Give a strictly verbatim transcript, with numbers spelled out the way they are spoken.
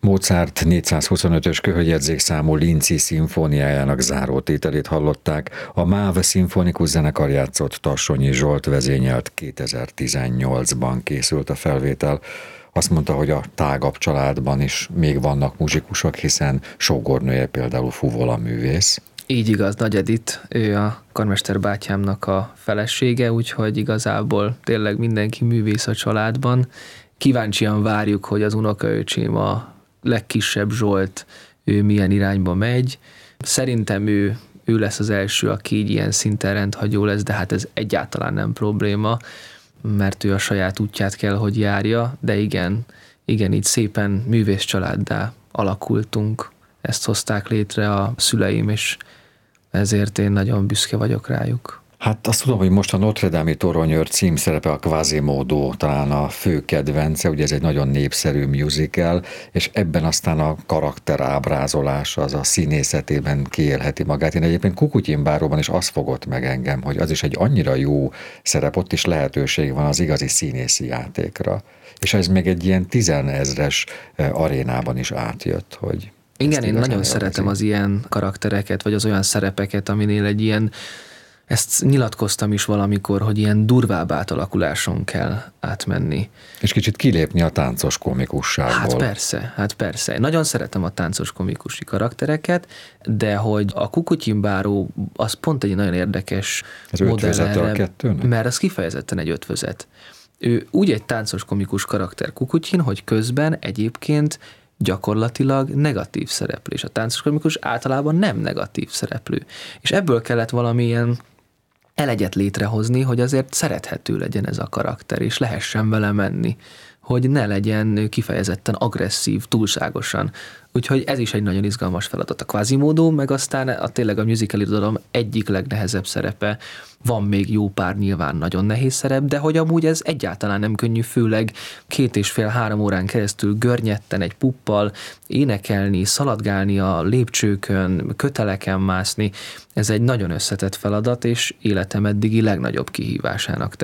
Mozart négyszázhuszonötös köhögyérzékszámú Linci szimfóniájának zárótételét hallották, a MÁV szimfonikus zenekar játszott, Tassonyi Zsolt vezényelt, kétezer-tizennyolcban készült a felvétel. Azt mondta, hogy a tágabb családban is még vannak muzsikusok, hiszen sógornője például fuvola művész. Így igaz, Nagy Edit, ő a karmester bátyámnak a felesége, úgyhogy igazából tényleg mindenki művész a családban. Kíváncsian várjuk, hogy az unokaöcsém, a legkisebb Zsolt, ő milyen irányba megy. Szerintem ő, ő lesz az első, aki így ilyen szinten rendhagyó lesz, de hát ez egyáltalán nem probléma, mert ő a saját útját kell, hogy járja, de igen, igen, így szépen művész családdá alakultunk. Ezt hozták létre a szüleim, és ezért én nagyon büszke vagyok rájuk. Hát azt tudom, hogy most a Notre Dame-i toronyőr címszerepe, a Quasimodo talán a fő kedvence, ugye ez egy nagyon népszerű musical, és ebben aztán a karakter ábrázolása, az a színészetében kiélheti magát. Én egyébként Kukutyinbáróban is azt fogott meg engem, hogy az is egy annyira jó szerep, ott is lehetőség van az igazi színészi játékra. És ez még egy ilyen tizenezres arénában is átjött, hogy... Igen, én nagyon szeretem az ilyen karaktereket, vagy az olyan szerepeket, aminél egy ilyen, ezt nyilatkoztam is valamikor, hogy ilyen durvább átalakuláson kell átmenni. És kicsit kilépni a táncos komikusságból. Hát persze, hát persze. Nagyon szeretem a táncos komikusi karaktereket, de hogy a Kukutyinbáró az pont egy nagyon érdekes ez modell erre, a kettőnek? Mert az kifejezetten egy ötvözet. Ő úgy egy táncos komikus karakter Kukutyin, hogy közben egyébként gyakorlatilag negatív szereplő, és a táncos komikus általában nem negatív szereplő. És ebből kellett valamilyen elegyet létrehozni, hogy azért szerethető legyen ez a karakter, és lehessen vele menni, hogy ne legyen kifejezetten agresszív, túlságosan. Úgyhogy ez is egy nagyon izgalmas feladat. A Quasimodo, meg aztán a tényleg a musical irodalom egyik legnehezebb szerepe. Van még jó pár nyilván nagyon nehéz szerep, de hogy amúgy ez egyáltalán nem könnyű, főleg két és fél-három órán keresztül görnyetten egy puppal énekelni, szaladgálni a lépcsőkön, köteleken mászni. Ez egy nagyon összetett feladat, és életem eddigi legnagyobb kihívásának